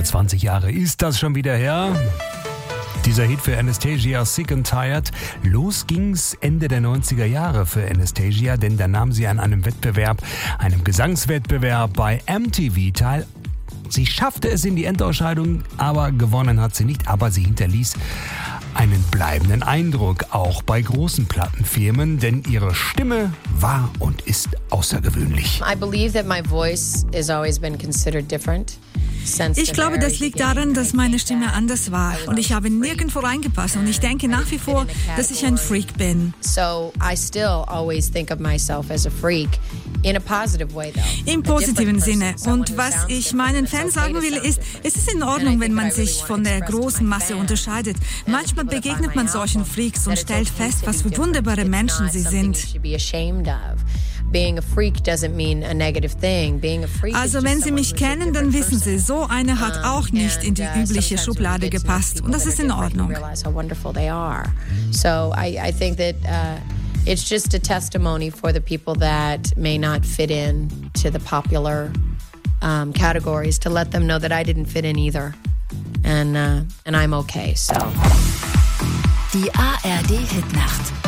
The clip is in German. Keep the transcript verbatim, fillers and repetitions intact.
zwanzig Jahre ist das schon wieder her. Dieser Hit für Anastacia, Sick and Tired. Los ging's Ende der neunziger Jahre für Anastacia, denn da nahm sie an einem Wettbewerb, einem Gesangswettbewerb bei M T V teil. Sie schaffte es in die Endausscheidung, aber gewonnen hat sie nicht. Aber sie hinterließ einen bleibenden Eindruck, auch bei großen Plattenfirmen, denn ihre Stimme war und ist außergewöhnlich. I believe that my voice has always been considered different. Ich glaube, das liegt daran, dass meine Stimme anders war und ich habe nirgendwo reingepasst und ich denke nach wie vor, dass ich ein Freak bin. Im positiven Sinne. Und was ich meinen Fans sagen will, ist, es ist in Ordnung, wenn man sich von der großen Masse unterscheidet. Manchmal begegnet man solchen Freaks und stellt fest, was für wunderbare Menschen sie sind. Also wenn Sie mich kennen, dann wissen Sie, so eine hat auch nicht in die übliche Schublade gepasst. Und das ist in Ordnung. So I, I think that uh, it's just a testimony for the people that may not fit in to the popular um, categories, to let them know that I didn't fit in either. And, uh, and I'm okay, so. Die A R D Hitnacht.